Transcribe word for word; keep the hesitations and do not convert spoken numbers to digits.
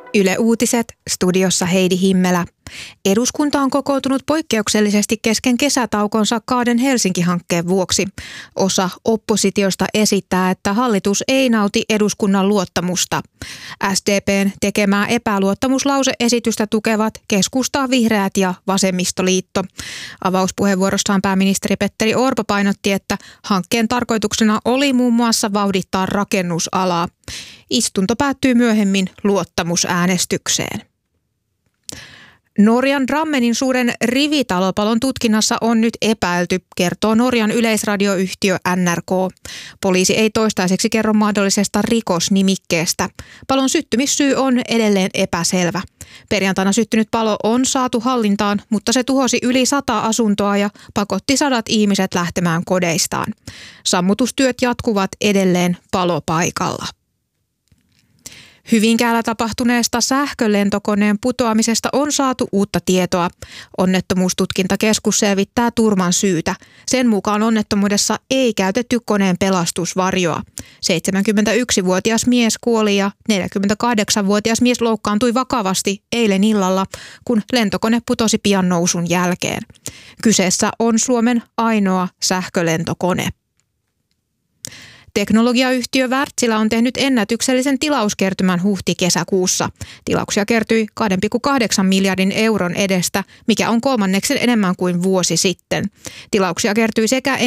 Yle Uutiset, studiossa Heidi Himmelä. Eduskunta on kokoutunut poikkeuksellisesti kesken kesätaukonsa Kaaden Helsinki-hankkeen vuoksi. Osa oppositiosta esittää, että hallitus ei nauti eduskunnan luottamusta. S D P:n tekemää epäluottamuslause-esitystä tukevat keskusta, vihreät ja vasemmistoliitto. Avauspuheenvuorossaan pääministeri Petteri Orpo painotti, että hankkeen tarkoituksena oli muun muassa vauhdittaa rakennusalaa. Istunto päättyy myöhemmin luottamusäänestykseen. Norjan Drammenin suuren rivitalopalon tutkinnassa on nyt epäilty, kertoo Norjan yleisradioyhtiö N R K. Poliisi ei toistaiseksi kerro mahdollisesta rikosnimikkeestä. Palon syttymissyy on edelleen epäselvä. Perjantaina syttynyt palo on saatu hallintaan, mutta se tuhosi yli sata asuntoa ja pakotti sadat ihmiset lähtemään kodeistaan. Sammutustyöt jatkuvat edelleen palopaikalla. Hyvinkäällä tapahtuneesta sähkölentokoneen putoamisesta on saatu uutta tietoa. Onnettomuustutkintakeskus selvittää turman syytä. Sen mukaan onnettomuudessa ei käytetty koneen pelastusvarjoa. seitsemänkymmentäyksivuotias mies kuoli ja neljäkymmentäkahdeksanvuotias mies loukkaantui vakavasti eilen illalla, kun lentokone putosi pian nousun jälkeen. Kyseessä on Suomen ainoa sähkölentokone. Teknologiayhtiö Wärtsilä on tehnyt ennätyksellisen tilauskertymän huhti-kesäkuussa. Tilauksia kertyi kaksi pilkku kahdeksan miljardin euron edestä, mikä on kolmanneksen enemmän kuin vuosi sitten. Tilauksia kertyi sekä